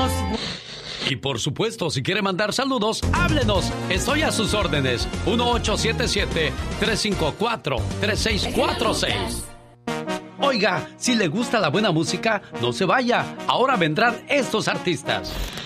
somos... Y por supuesto, si quiere mandar saludos, háblenos. Estoy a sus órdenes. 1877-354-3646. Oiga, si le gusta la buena música, no se vaya. Ahora vendrán estos artistas.